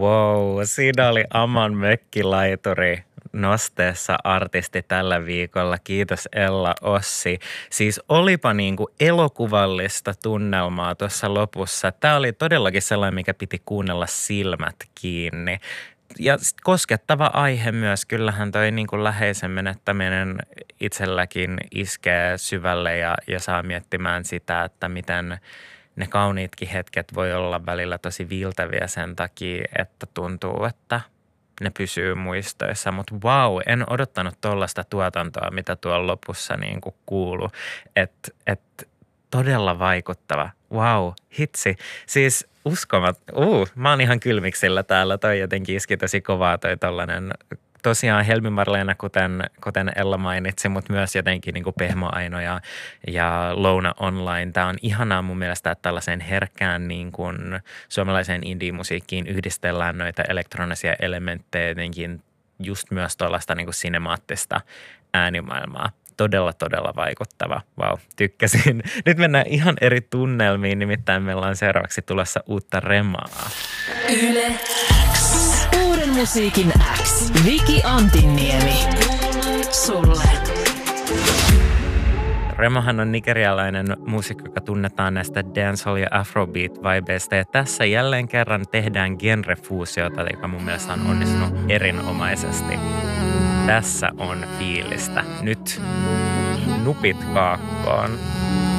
Wow, siinä oli Aman mökkilaituri nosteessa artisti tällä viikolla. Kiitos Ella Ossi. Siis olipa niinku elokuvallista tunnelmaa tuossa lopussa. Tämä oli todellakin sellainen, mikä piti kuunnella silmät kiinni. Ja koskettava aihe myös. Kyllähän toi niinku läheisen menettäminen itselläkin iskee syvälle ja saa miettimään sitä, että miten ne kauniitkin hetket voi olla välillä tosi viiltäviä sen takia, että tuntuu, että ne pysyy muistoissa. Mutta vau, en odottanut tollaista tuotantoa, mitä tuolla lopussa niinku kuului. Että todella vaikuttava. Vau, hitsi. Siis mä oon ihan kylmiksillä täällä. Toi jotenkin iski tosi kovaa toi tollanen. Tosiaan Helmi Marleena, kuten Ella mainitsi, mutta myös jotenkin niin kuin Pehmo Aino ja Louna Online. Tämä on ihanaa mun mielestä, että tällaiseen herkkään niin kuin suomalaiseen indie-musiikkiin yhdistellään noita elektronisia elementtejä jotenkin just myös tuollaista niin kuin sinemaattista äänimaailmaa. Todella vaikuttava. Vau, tykkäsin. Nyt mennään ihan eri tunnelmiin, nimittäin meillä on seuraavaksi tulossa uutta Remaa. Yle X. Uuden musiikin X. Viki Antinniemi. Sulle. Remahan on nigerialainen muusikko, joka tunnetaan näistä dancehall- ja afrobeat-vibeista. Ja tässä jälleen kerran tehdään genrefuusiota, joka mun mielestä on onnistunut erinomaisesti. Tässä on fiilistä. Nyt nupit kaakkoon.